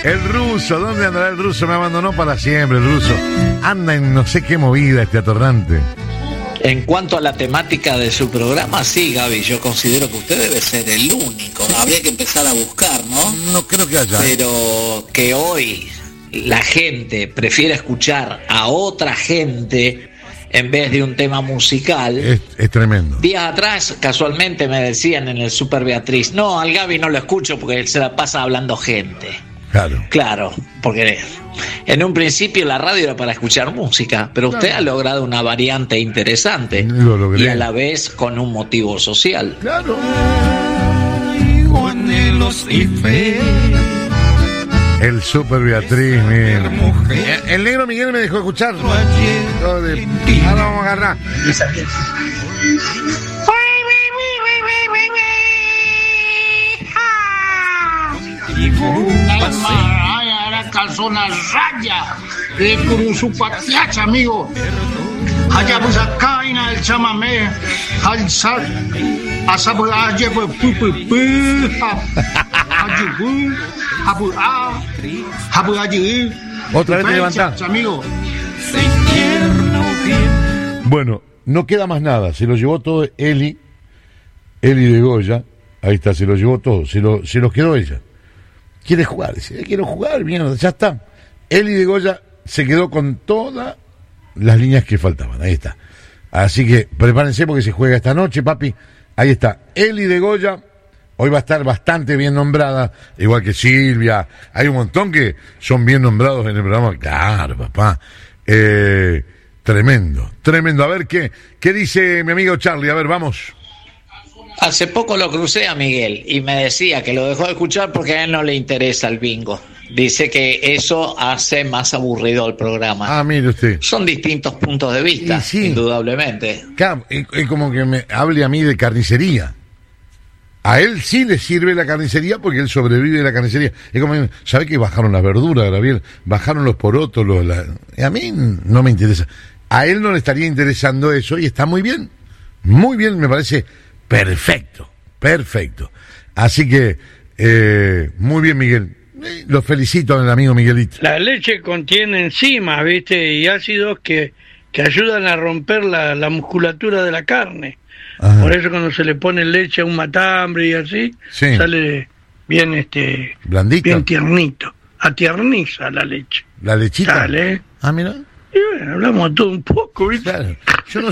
El ruso, ¿dónde andará el ruso? Me abandonó para siempre el ruso. Anda en no sé qué movida este atorrante. En cuanto a la temática de su programa, sí, Gaby, yo considero que usted debe ser el único. Habría que empezar a buscar, ¿no? No creo que haya. Pero que hoy la gente prefiera escuchar a otra gente en vez de un tema musical. Es tremendo. Días atrás, casualmente me decían en el Super Beatriz, no, al Gaby no lo escucho porque él se la pasa hablando gente. Claro, porque en un principio la radio era para escuchar música, pero usted ha logrado una variante interesante y a la vez con un motivo social. Claro. El Super Beatriz, Miguel. El negro Miguel me dejó escuchar. Ahora vamos a agarrar. Calzona raya de Curuzupatiacha, amigo. Allá pues acá en el chamamé, al sal, a saber, allá pues otra vez te levantás, amigo. Bueno, no queda más nada. Se lo llevó todo Eli de Goya. Ahí está, se lo llevó todo. Se los quedó ella. Quiere jugar, dice, quiero jugar, mierda, ya está. Eli de Goya se quedó con todas las líneas que faltaban, ahí está. Así que prepárense porque se juega esta noche, papi. Ahí está, Eli de Goya, hoy va a estar bastante bien nombrada, igual que Silvia. Hay un montón que son bien nombrados en el programa. Claro, papá. Tremendo. A ver, ¿qué dice mi amigo Charlie? A ver, vamos. Hace poco lo crucé a Miguel y me decía que lo dejó de escuchar porque a él no le interesa el bingo. Dice que eso hace más aburrido el programa. Ah, mire usted. Son distintos puntos de vista, sí, indudablemente. Claro, es como que me hable a mí de carnicería. A él sí le sirve la carnicería porque él sobrevive de la carnicería. Es como, ¿sabe que bajaron las verduras, Gabriel? Bajaron los porotos. A mí no me interesa. A él no le estaría interesando eso y está muy bien. Muy bien, me parece. Perfecto. Así que, muy bien, Miguel. Los felicito al amigo Miguelito. La leche contiene enzimas, ¿viste? Y ácidos que ayudan a romper la musculatura de la carne. Ajá. Por eso cuando se le pone leche a un matambre y así, sí, sale bien, blandito, bien tiernito. Atierniza la leche. ¿La lechita? Sale. Ah, mira. Y bueno, hablamos de todo un poco, ¿viste? Claro. Yo no